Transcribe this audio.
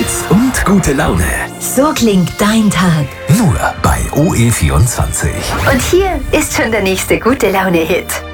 Hits und gute Laune. So klingt dein Tag. Nur bei OE24. Und hier ist schon der nächste gute Laune-Hit.